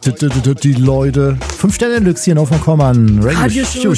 Die Leute. 5-Sterne-Elixier auf dem Kommern. Show.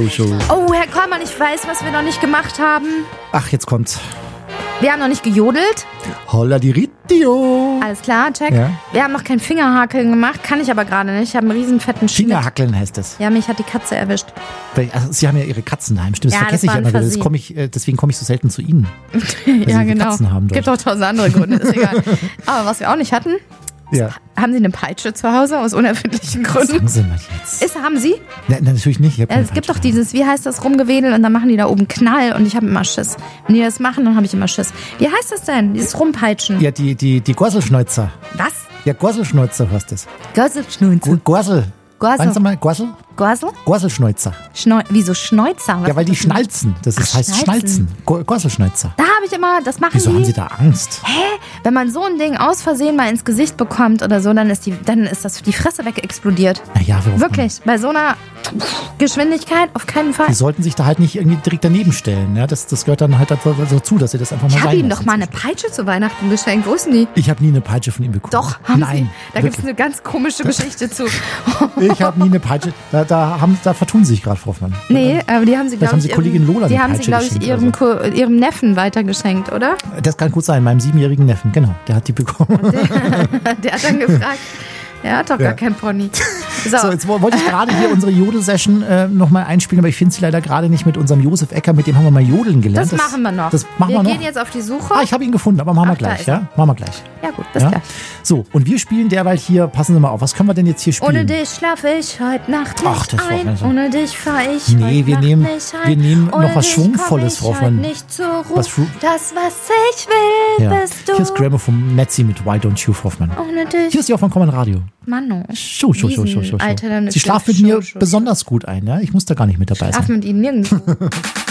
Oh, Herr Kommern, ich weiß, was wir noch nicht gemacht haben. Ach, jetzt kommt's. Wir haben noch nicht gejodelt. Holla di Ritio. Alles klar, check. Ja. Wir haben noch kein Fingerhakeln gemacht. Kann ich aber gerade nicht. Ich habe einen riesen fetten Schnitt. Fingerhackeln heißt es. Ja, mich hat die Katze erwischt. Also, Sie haben ja Ihre Katzen daheim. Stimmt, das Ja, vergesse das ich war immer ein wieder. Deswegen komme ich so selten zu Ihnen. Ja, Sie genau. Katzen haben dort. Gibt auch 1000 andere Gründe, ist egal. Aber was wir auch nicht hatten, Ja. haben Sie eine Peitsche zu Hause aus unerfindlichen Gründen? Sagen Sie mal jetzt. Haben Sie? Ja, natürlich nicht. Ich hab keine Es gibt Peitsche. doch dieses, wie heißt das, Rumgewedel und dann machen die da oben Knall und ich habe immer Schiss. Wenn die das machen, dann habe ich immer Schiss. Wie heißt das denn, dieses Rumpeitschen? Ja, die Gorselschneuzer. Was? Ja, Gorselschneuzer heißt das. Gorselschneuzer. Gorsel. Sagen Sie mal, Gorsel? Gorsel? Gorselschneuzer. Wieso Schneuzer? Was Ja, weil die ist das denn? schnalzen. Das Ach, heißt Schnalzen. Gorselschneuzer. Da habe ich immer, das machen Wieso die. haben Sie da Angst? Wenn man so ein Ding aus Versehen mal ins Gesicht bekommt oder so, dann ist das die Fresse wegexplodiert. Naja, Wirklich, bei so einer Geschwindigkeit auf keinen Fall. Die sollten sich da halt nicht irgendwie direkt daneben stellen. Ja, das gehört dann halt dazu, dass Sie das einfach mal Ich habe sein ihm lassen. doch mal eine Peitsche zu Weihnachten geschenkt. Wo ist denn die? Ich habe nie eine Peitsche von ihm bekommen. Doch, haben Nein, Sie. Da gibt es eine ganz komische Geschichte zu. Ich habe nie eine Peitsche. Da vertun Sie sich gerade, Frau Hoffmann. Nee, aber die haben sie, Vielleicht glaube haben ich, Sie Kollegin Lola die eine haben sie, Peitsche glaube ich, geschenkt ihrem Neffen weitergeschenkt, oder? Das kann gut sein, meinem 7-jährigen Neffen, genau. Der hat die bekommen. Der hat dann gefragt, er hat doch gar kein Pony. So, jetzt wollte ich gerade hier unsere Jodel-Session nochmal einspielen, aber ich finde sie leider gerade nicht mit unserem Josef Ecker, mit dem haben wir mal jodeln gelernt. Das machen wir noch. Das machen wir wir noch. gehen jetzt auf die Suche. Ich habe ihn gefunden, aber machen wir Ach, da gleich, ist ja? Machen wir gleich. Ja gut, bis gleich. So, und wir spielen derweil hier, passen Sie mal auf, was können wir denn jetzt hier spielen? Ohne dich schlafe ich heute Nacht nicht Ach, das war ein. also- Ohne dich fahr ich Nee, heute wir Nacht nehmen- nicht wir heim. nehmen noch Ohne was dich Schwungvolles, komm ich Frau Hoffmann. heute nicht zur Ruhe. Was Das, was ich will, Ja. bist du. Hier ist Grammar vom Netzi mit Why Don't You, Frau Hoffmann. Ohne dich. Hier ist die Hoffmann Common Radio. Mano. Schuh. Alter, dann ist Sie schlafen das mit mir Schuh. besonders gut ein, ja? Ich muss da gar nicht mit dabei Schlaf sein. mit ihm nirgendwo.